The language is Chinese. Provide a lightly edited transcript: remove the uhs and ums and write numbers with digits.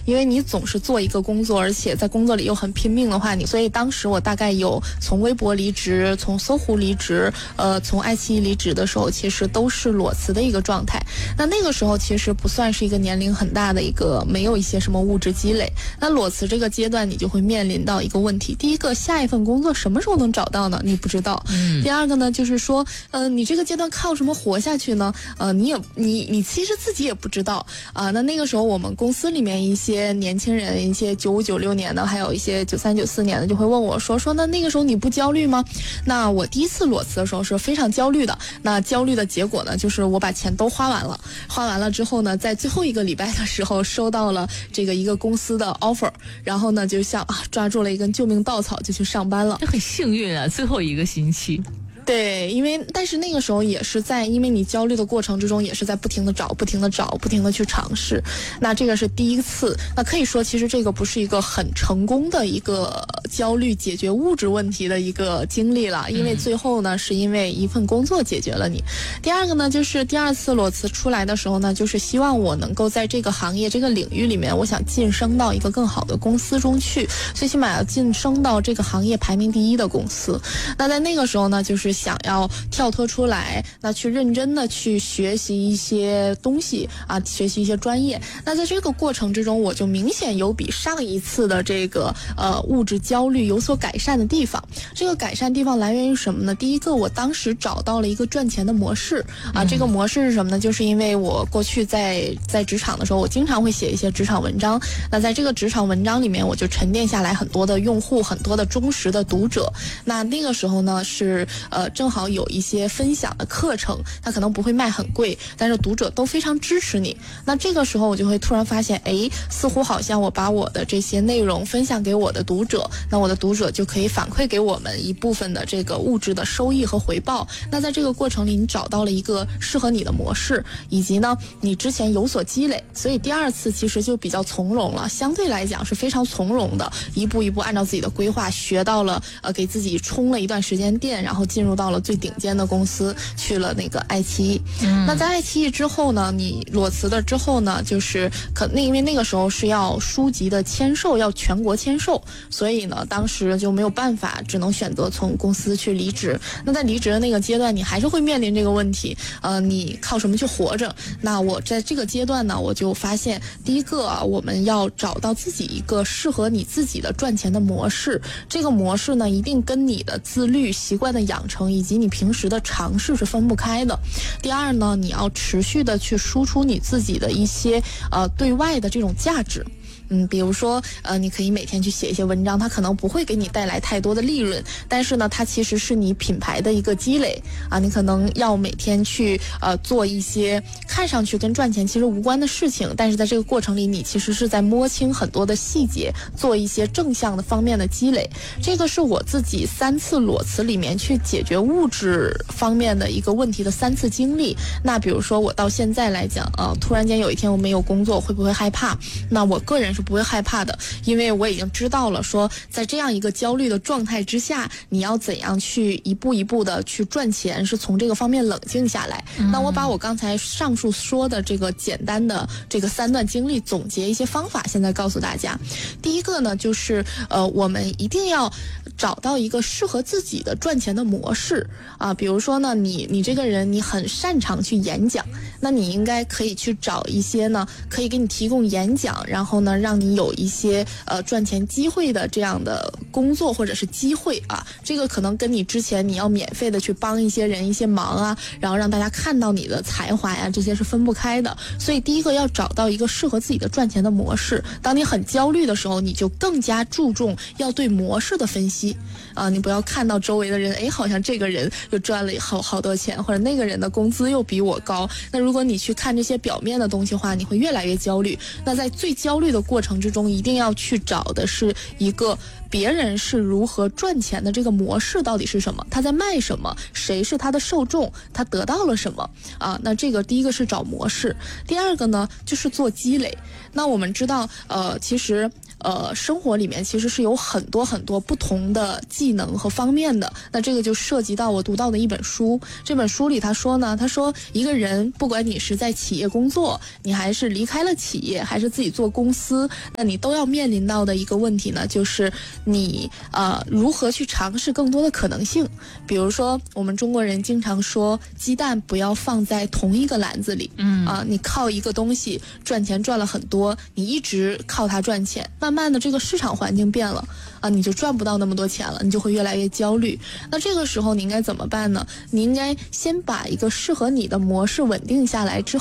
因为你总是做一个工作，而且在工作里又很拼命的话，所以当时我大概有从微博离职，从搜狐离职，从爱奇艺离职的时候，其实都是裸辞的一个状态。那个时候其实不算是一个年龄很大的一个，没有一些什么物质积累。那裸辞这个阶段，你就会面临到一个问题：第一个，下一份工作什么时候能找到呢？你不知道。第二个呢，就是说，你这个阶段靠什么活下去呢？你其实自己也不知道啊。那个时候，我们公司里面一些年轻人，一些95、96年的，还有一些93、94年的，就会问我说那个时候你不焦虑吗？那我第一次裸辞的时候是非常焦虑的。那焦虑的结果呢，就是我把钱都花完了之后呢，在最后一个礼拜的时候收到了这个一个公司的 offer， 然后呢就像抓住了一根救命稻草就去上班了。 这很幸运啊，最后一个星期。 对，但是那个时候也是因为你焦虑的过程之中，也是在不停的找，不停的去尝试。那这个是第一次，那可以说其实这个不是一个很成功的一个焦虑解决物质问题的一个经历了，因为最后呢是因为一份工作解决了你。第二个呢，就是第二次裸辞出来的时候呢，就是希望我能够在这个行业这个领域里面，我想晋升到一个更好的公司中去，最起码要晋升到这个行业排名第一的公司。那在那个时候呢，就是想要跳脱出来，那去认真的去学习一些东西啊，学习一些专业。那在这个过程之中，我就明显有比上一次的这个物质焦虑有所改善的地方。这个改善地方来源于什么呢？第一个，我当时找到了一个赚钱的模式啊。这个模式是什么呢？就是因为我过去在职场的时候，我经常会写一些职场文章。那在这个职场文章里面，我就沉淀下来很多的用户，很多的忠实的读者。那个时候呢，是正好有一些分享的课程，它可能不会卖很贵，但是读者都非常支持你。那这个时候我就会突然发现，似乎好像我把我的这些内容分享给我的读者，那我的读者就可以反馈给我们一部分的这个物质的收益和回报。那在这个过程里，你找到了一个适合你的模式，以及呢你之前有所积累，所以第二次其实就比较从容了，相对来讲是非常从容的，一步一步按照自己的规划学到了，给自己充了一段时间电，然后进入到了最顶尖的公司，去了那个爱奇艺。那在爱奇艺之后呢，你裸辞了之后呢，就是因为那个时候是要书籍的签售，要全国签售，所以呢当时就没有办法，只能选择从公司去离职。那在离职的那个阶段，你还是会面临这个问题，你靠什么去活着？那我在这个阶段呢，我就发现第一个我们要找到自己一个适合你自己的赚钱的模式。这个模式呢，一定跟你的自律习惯的养成以及你平时的尝试是分不开的。第二呢，你要持续的去输出你自己的一些对外的这种价值。比如说你可以每天去写一些文章，它可能不会给你带来太多的利润，但是呢它其实是你品牌的一个积累啊。你可能要每天去做一些看上去跟赚钱其实无关的事情，但是在这个过程里你其实是在摸清很多的细节，做一些正向的方面的积累。这个是我自己3次裸辞里面去解决物质方面的一个问题的3次经历。那比如说我到现在来讲突然间有一天我没有工作，会不会害怕？那我个人是不会害怕的，因为我已经知道了说在这样一个焦虑的状态之下，你要怎样去一步一步的去赚钱，是从这个方面冷静下来。那我把我刚才上述说的这个简单的这个3段经历总结一些方法，现在告诉大家。第一个呢，就是我们一定要找到一个适合自己的赚钱的模式啊。比如说呢，你这个人你很擅长去演讲，那你应该可以去找一些呢可以给你提供演讲，然后呢让你有一些赚钱机会的这样的工作或者是机会啊。这个可能跟你之前你要免费的去帮一些人一些忙啊，然后让大家看到你的才华呀，这些是分不开的。所以第一个要找到一个适合自己的赚钱的模式。当你很焦虑的时候，你就更加注重要对模式的分析啊。你不要看到周围的人，好像这个人又赚了好多钱，或者那个人的工资又比我高。那如果你去看这些表面的东西的话，你会越来越焦虑。那在最焦虑的过程之中，一定要去找的是一个别人是如何赚钱的这个模式到底是什么，他在卖什么，谁是他的受众，他得到了什么啊？那这个第一个是找模式，第二个呢就是做积累。那我们知道其实生活里面其实是有很多很多不同的技能和方面的。那这个就涉及到我读到的一本书，这本书里他说呢，他说一个人不管你是在企业工作，你还是离开了企业，还是自己做公司，那你都要面临到的一个问题呢，就是你如何去尝试更多的可能性。比如说我们中国人经常说鸡蛋不要放在同一个篮子里，你靠一个东西赚钱赚了很多，你一直靠它赚钱，慢慢的这个市场环境变了你就赚不到那么多钱了，你就会越来越焦虑。那这个时候你应该怎么办呢？你应该先把一个适合你的模式稳定下来之